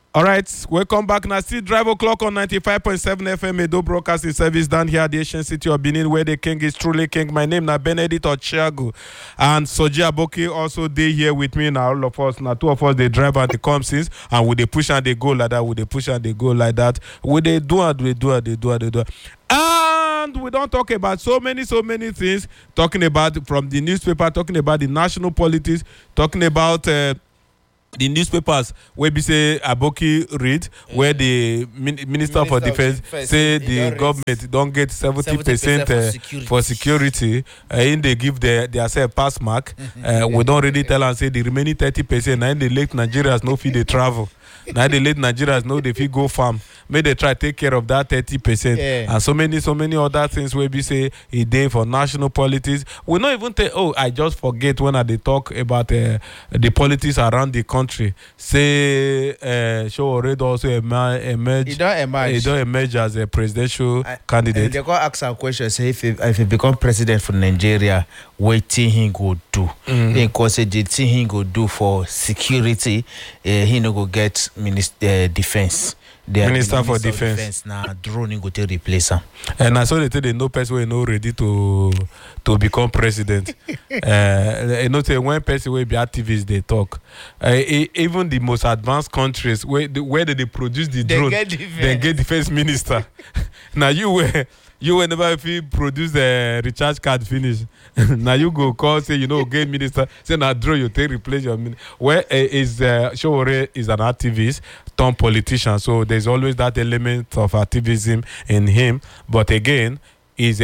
All right, welcome back. Now, still Drive O'Clock on 95.7 FM Edo Broadcasting Service down here at the ancient city of Benin, where the king is truly king. My name is Benedict Ochiagu, and Soji Aboki also they here with me. Now, all of us, now two of us, they drive and they come since, and with they push and they go like that, with they push and they go like that, with they do and they do and they do and they do. And we don't talk about so many things, talking about from the newspaper, talking about the national politics, talking about the newspapers where we say Aboki read, where the Minister for Defense say the government don't get 70% for security, and they give their self pass mark. We don't really tell and say the remaining 30%. Now they let Nigerians know if they travel. Now they let Nigerians know if they go farm. May they try to take care of that 30%. And so many other things where we say a day for national politics. We not even say, I just forget when they talk about the politics around the country. Say Sowore also emerge. He don't emerge as a presidential candidate. They go ask a question, say if he become president for Nigeria, what thing he go do? They go say the thing he go do for security, he no go get defense. Minister for Defense. Now drone go to replace him. And I saw they no person we no ready to become president. You know, say when person will be activists they talk. Even the most advanced countries where they produce the drone, they get defense minister. Now you will never if you produce the recharge card finish. Now you go call say get minister say now draw you take replace your minister. Where is Sowore is an activist turned politician, so there's always that element of activism in him. But again, is a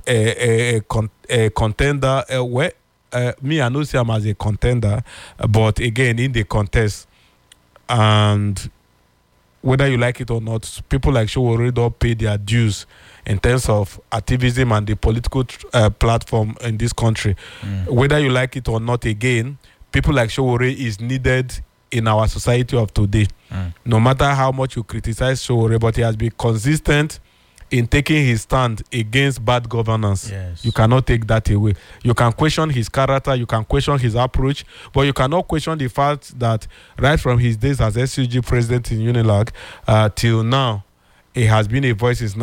contender. Where me I know see him as a contender, but again in the contest, and whether you like it or not, people like Sowore don't pay their dues in terms of activism and the political platform in this country. Whether you like it or not, again, people like Sowore is needed in our society of today. No matter how much you criticize Sowore, but he has been consistent in taking his stand against bad governance. Yes. You cannot take that away. You can question his character, you can question his approach, but you cannot question the fact that right from his days as SUG president in Unilag till now, he has been a voice since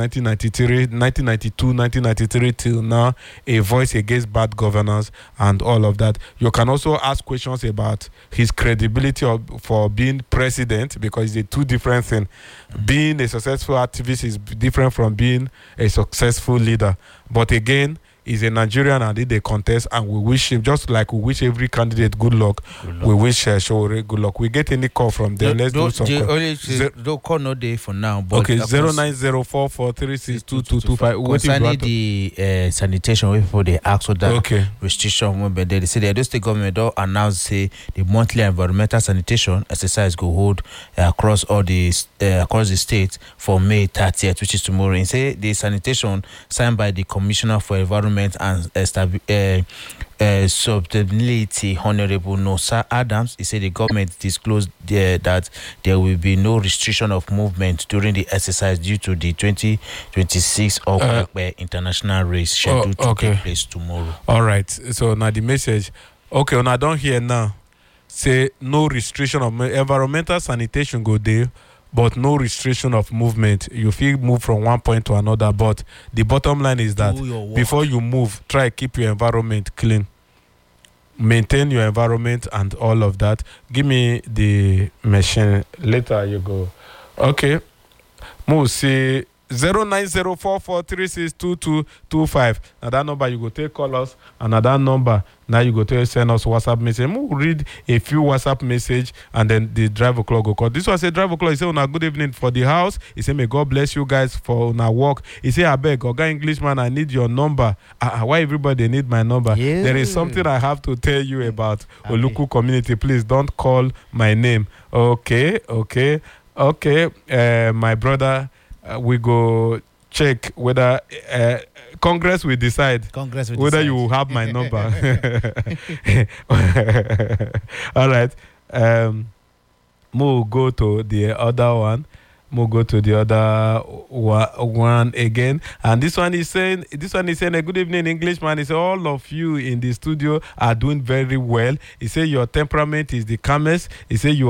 1992, till now, a voice against bad governance and all of that. You can also ask questions about his credibility for being president, because it's a two different things. Being a successful activist is different from being a successful leader. But again, he's a Nigerian and did a contest, and we wish him, just like we wish every candidate good luck. We wish Sowore good luck. We get any call from them? Let's do some call. Don't call no day for now. But okay, 09044362225. Concerning the sanitation, where people they ask for that restriction, but they say the Edo State government don't announce say the monthly environmental sanitation exercise go hold across all the state for May 30th, which is tomorrow. And say the sanitation signed by the Commissioner for Environment and Sustainability, Honorable Nosa Adams, he said the government disclosed that there will be no restriction of movement during the exercise due to the 2026 international race scheduled to take place tomorrow. All right. So now the message. Okay, when I don't hear now, say no restriction of environmental sanitation go there, but no restriction of movement. You feel move from one point to another, but the bottom line is that before you move, try keep your environment clean. Maintain your environment and all of that. Give me the machine. Later you go. Okay. Move see 09044362225. Now that number you go take call us, and that number now you go to send us WhatsApp message. We'll read a few WhatsApp message, and then the Drive O'Clock go call. This one say Drive O'Clock. He say on a good evening for the house. He say may God bless you guys for on our work. He say I beg Oga Englishman, I need your number. Why everybody need my number? Yeah. There is something I have to tell you about Oluku community. Please don't call my name. Okay. My brother. We go check whether Congress will decide whether you will have my number. All right. We'll go to the other one. We'll go to the other one again. And this one is saying, a good evening, Englishman. He said, all of you in the studio are doing very well. He said, your temperament is the calmest. He said, you